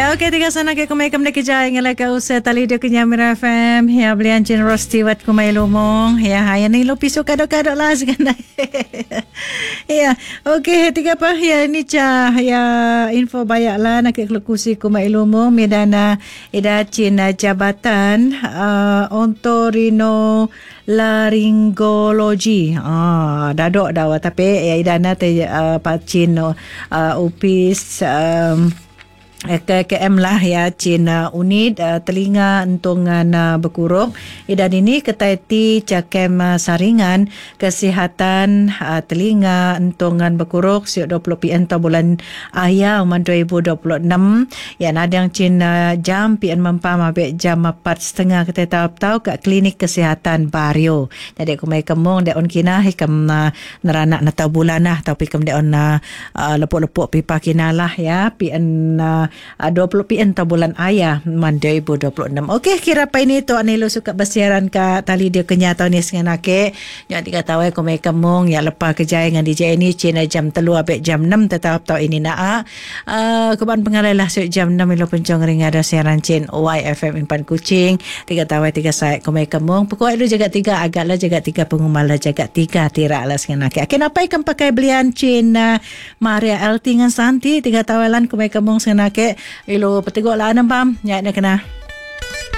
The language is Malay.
Ya, okey, tiga sana ke kumay kam na kijay ngala ka usa tali do kanya Mira FM. Ya, belian chin rosti wat kumay lumong. Ya, haya ni lo piso kado-kado lah segana. Ya, okey, tiga pa ya ni cha ya info bayak lah nak kelukusi kumay lumong medana ida chin jabatan ontorino laryngology. Dadok dawa tapi ya idana te pacin upis KKM lah ya Cina unit telinga entungan berkuruk dan ini ketaiti cakem saringan kesihatan telinga entungan berkuruk siuk 20 PN tahun bulan ayah 2026 ya nadang Cina jam PN mempam abek jam 4.30 kita tahu kat klinik kesihatan Bario. Jadi kumai kemung dek on kina hikam neranak natau bulan lah tapi kem dek on lepuk-lepuk pipa kina lah ya PN 20 PN tahun bulan ayah 2026. Okey, kira apa ini tu anilo suka bersiaran ka tali dia kenya tahun ni sengan ake. Yang dikatakan kumai kemung ya lepas kerja dengan DJ ini Cina jam 3 abek jam 6 tetap tahu ini nak keban pengalai lah jam 6 ilo pencong ring ada siaran Cin YFM Impan Kuching 3 tahun 3 saat kumai kemung pokok itu jaga 3 agaklah jaga 3 pengumal lah jaga 3 tirak lah sengan ake. Akin apa ikan pakai belian Cina Maria LT dengan Santi 3 tahun lan kumai kemung sengan ake ilo petegok lah anam pam ya nak kena